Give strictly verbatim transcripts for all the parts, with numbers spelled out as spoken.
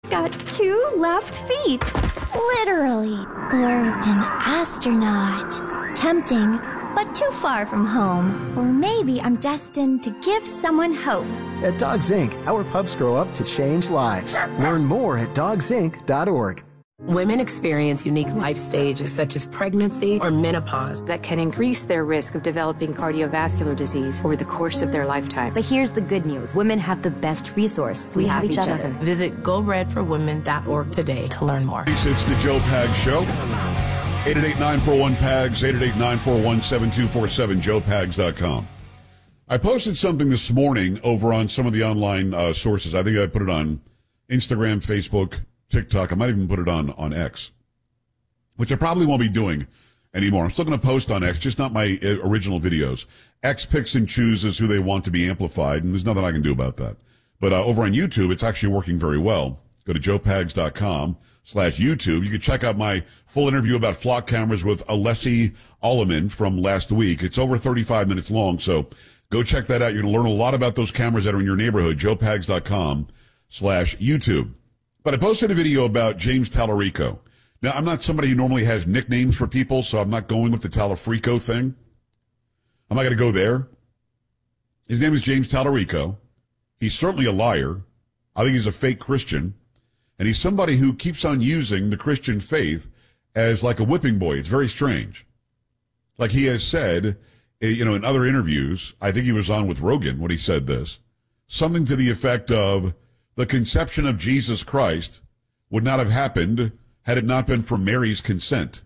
got two left feet. Literally. Or an astronaut. Tempting, but too far from home. Or maybe I'm destined to give someone hope. At Dogs Incorporated, our pups grow up to change lives. Learn more at dogs inc dot org. Women experience unique life stages such as pregnancy or menopause that can increase their risk of developing cardiovascular disease over the course of their lifetime. But here's the good news. Women have the best resource. We, we have, have each, each other. other. Visit go red for women dot org today to learn more. It's the Joe Pags Show. eight eight eight, nine four one, P A G S, eight eight eight, nine four one, seven two four seven, joe pags dot com. I posted something this morning over on some of the online uh, sources. I think I put it on Instagram, Facebook, TikTok. I might even put it on, on X, which I probably won't be doing anymore. I'm still going to post on X, just not my original videos. X picks and chooses who they want to be amplified, and there's nothing I can do about that. But uh, over on YouTube, it's actually working very well. Go to joe pags dot com slash YouTube. You can check out my full interview about flock cameras with Alessi Alleman from last week. It's over thirty-five minutes long, so go check that out. You're going to learn a lot about those cameras that are in your neighborhood, joe pags dot com slash YouTube. But I posted a video about James Tallarico. Now, I'm not somebody who normally has nicknames for people, so I'm not going with the Talafrico thing. I'm not going to go there. His name is James Tallarico. He's certainly a liar. I think he's a fake Christian. And he's somebody who keeps on using the Christian faith as like a whipping boy. It's very strange. Like he has said, you know, in other interviews, I think he was on with Rogan when he said this, something to the effect of the conception of Jesus Christ would not have happened had it not been for Mary's consent,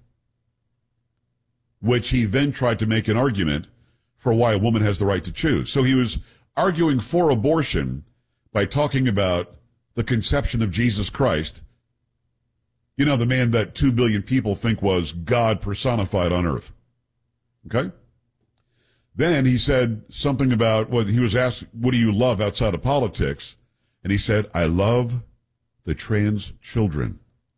which he then tried to make an argument for why a woman has the right to choose. So he was arguing for abortion by talking about the conception of Jesus Christ, you know, the man that two billion people think was God personified on earth. Okay? Then he said something about what he was asked, what do you love outside of politics? And he said, I love the trans children.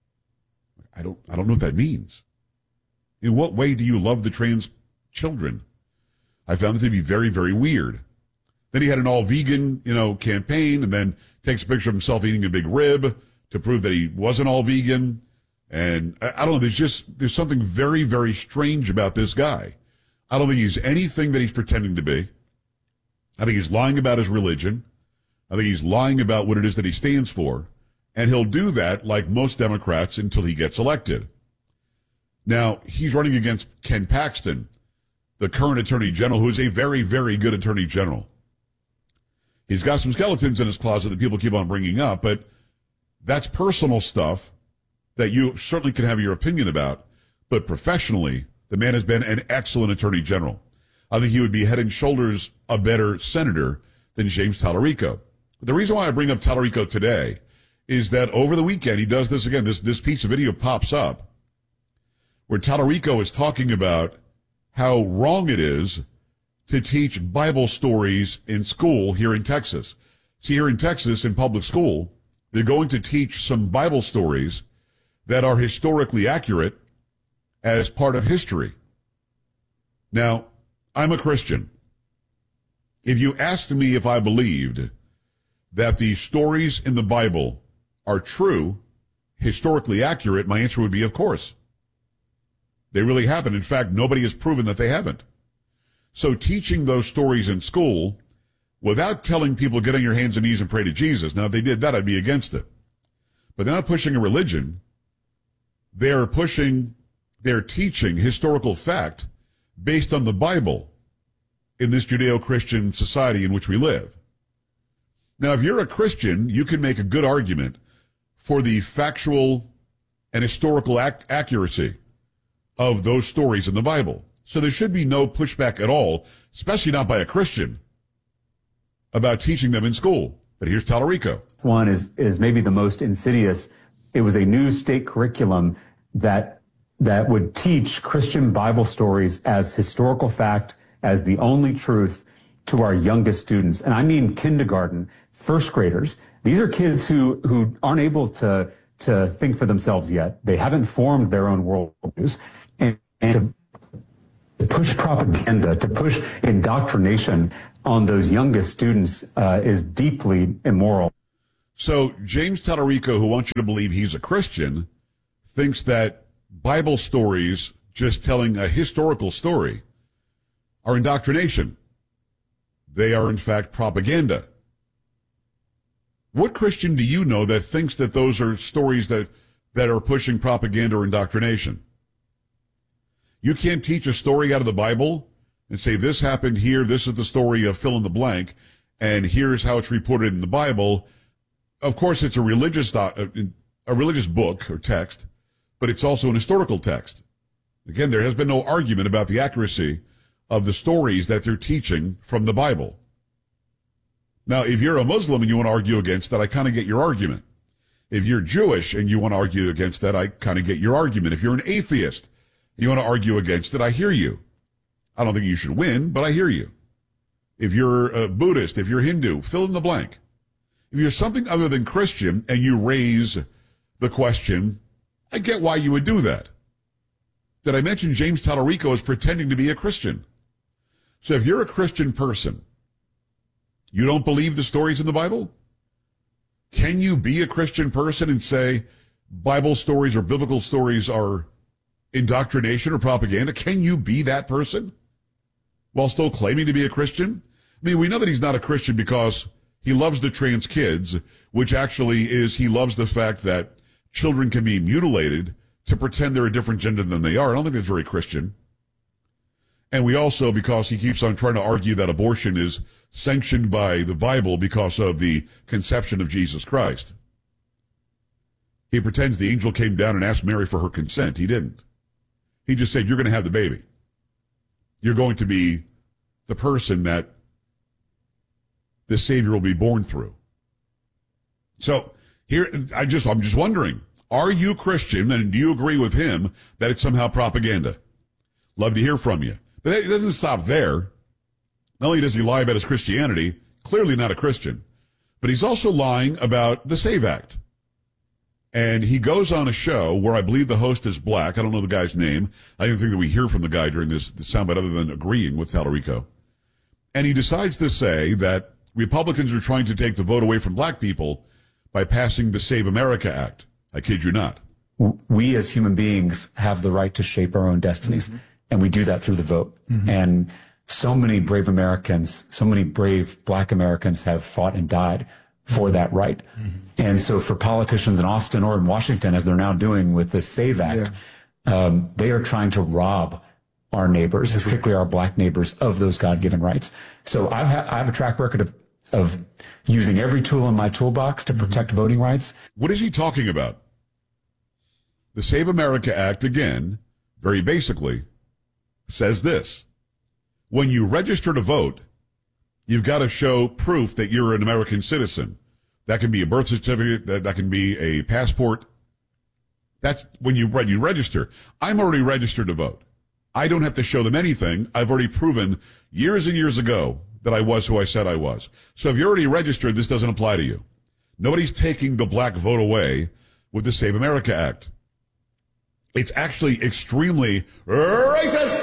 I don't, I don't know what that means. In what way do you love the trans children? I found it to be very, very weird. Then he had an all vegan, you know, campaign, and then takes a picture of himself eating a big rib to prove that he wasn't all vegan. And I, I don't know, there's just, there's something very, very strange about this guy. I don't think he's anything that he's pretending to be. I think he's lying about his religion. I think he's lying about what it is that he stands for. And he'll do that like most Democrats until he gets elected. Now, he's running against Ken Paxton, the current attorney general, who is a very, very good attorney general. He's got some skeletons in his closet that people keep on bringing up, but that's personal stuff that you certainly can have your opinion about. But professionally, the man has been an excellent attorney general. I think he would be head and shoulders a better senator than James Tallarico. The reason why I bring up Tallarico today is that over the weekend, he does this again. This, this piece of video pops up where Tallarico is talking about how wrong it is to teach Bible stories in school here in Texas. See, here in Texas, in public school, they're going to teach some Bible stories that are historically accurate as part of history. Now, I'm a Christian. If you asked me if I believed that the stories in the Bible are true, historically accurate, my answer would be, of course. They really happen. In fact, nobody has proven that they haven't. So teaching those stories in school without telling people get on your hands and knees and pray to Jesus. Now, if they did that, I'd be against it. But they're not pushing a religion. They're pushing, they're teaching historical fact based on the Bible in this Judeo-Christian society in which we live. Now, if you're a Christian, you can make a good argument for the factual and historical ac- accuracy of those stories in the Bible. So there should be no pushback at all, especially not by a Christian, about teaching them in school. But here's Tallarico. One is, is maybe the most insidious. It was a new state curriculum that, that would teach Christian Bible stories as historical fact, as the only truth to our youngest students. And I mean kindergarten, first graders. These are kids who, who aren't able to, to think for themselves yet. They haven't formed their own worldviews. And, and to push propaganda, to push indoctrination on those youngest students uh, is deeply immoral. So James Tallarico, who wants you to believe he's a Christian, thinks that Bible stories, just telling a historical story, are indoctrination. They are, in fact, propaganda. What Christian do you know that thinks that those are stories that, that are pushing propaganda or indoctrination? You can't teach a story out of the Bible and say, this happened here, this is the story of fill in the blank, and here's how it's reported in the Bible. Of course, it's a religious doc, a religious book or text, but it's also an historical text. Again, there has been no argument about the accuracy of the stories that they're teaching from the Bible. Now, if you're a Muslim and you want to argue against that, I kind of get your argument. If you're Jewish and you want to argue against that, I kind of get your argument. If you're an atheist, you want to argue against it, I hear you. I don't think you should win, but I hear you. If you're a Buddhist, if you're Hindu, fill in the blank. If you're something other than Christian and you raise the question, I get why you would do that. Did I mention James Tallarico is pretending to be a Christian? So if you're a Christian person, you don't believe the stories in the Bible? Can you be a Christian person and say Bible stories or biblical stories are indoctrination or propaganda? Can you be that person while still claiming to be a Christian? I mean, we know that he's not a Christian because he loves the trans kids, which actually is he loves the fact that children can be mutilated to pretend they're a different gender than they are. I don't think that's very Christian. And we also, because he keeps on trying to argue that abortion is sanctioned by the Bible because of the conception of Jesus Christ. He pretends the angel came down and asked Mary for her consent. He didn't. He just said, you're going to have the baby. You're going to be the person that the Savior will be born through. So here, I just, I'm just wondering, are you Christian and do you agree with him that it's somehow propaganda? Love to hear from you. But it doesn't stop there. Not only does he lie about his Christianity, clearly not a Christian, but he's also lying about the SAVE Act. And he goes on a show where I believe the host is black. I don't know the guy's name. I didn't think that we hear from the guy during this, this soundbite other than agreeing with Tallarico. And he decides to say that Republicans are trying to take the vote away from black people by passing the Save America Act. I kid you not. We as human beings have the right to shape our own destinies, mm-hmm. and we do that through the vote. Mm-hmm. And so many brave Americans, so many brave black Americans have fought and died for that right. Mm-hmm. And so for politicians in Austin or in Washington, as they're now doing with the SAVE Act, yeah. um, they are trying to rob our neighbors, That's particularly right. our black neighbors, of those God-given rights. So I've ha- I have a track record of, of using every tool in my toolbox to protect mm-hmm. voting rights. What is he talking about? The Save America Act, again, very basically, says this. When you register to vote, you've got to show proof that you're an American citizen. That can be a birth certificate. That, that can be a passport. That's when you, when you register. I'm already registered to vote. I don't have to show them anything. I've already proven years and years ago that I was who I said I was. So if you're already registered, this doesn't apply to you. Nobody's taking the black vote away with the Save America Act. It's actually extremely racist.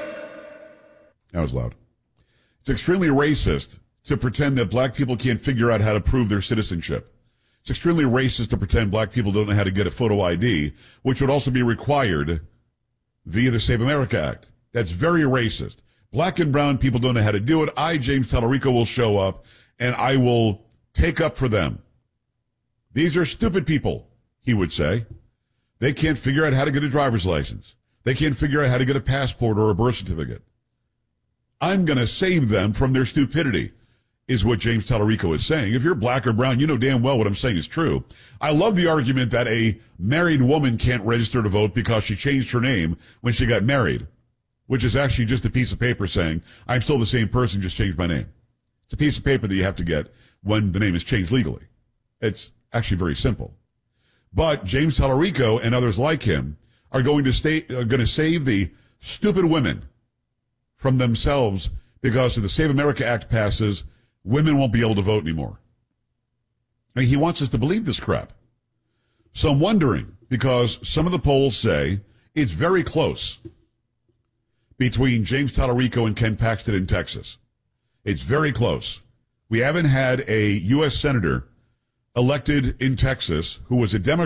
That was loud. It's extremely racist to pretend that black people can't figure out how to prove their citizenship. It's extremely racist to pretend black people don't know how to get a photo I D, which would also be required via the Save America Act. That's very racist. Black and brown people don't know how to do it. I, James Tallarico, will show up and I will take up for them. These are stupid people, he would say. They can't figure out how to get a driver's license. They can't figure out how to get a passport or a birth certificate. I'm going to save them from their stupidity, is what James Tallarico is saying. If you're black or brown, you know damn well what I'm saying is true. I love the argument that a married woman can't register to vote because she changed her name when she got married, which is actually just a piece of paper saying, I'm still the same person, just changed my name. It's a piece of paper that you have to get when the name is changed legally. It's actually very simple. But James Tallarico and others like him are going to stay, are going to save the stupid women from themselves because if the Save America Act passes, women won't be able to vote anymore. I mean, he wants us to believe this crap. So I'm wondering, because some of the polls say it's very close between James Tallarico and Ken Paxton in Texas. It's very close. We haven't had a U S senator elected in Texas, who was a Democrat.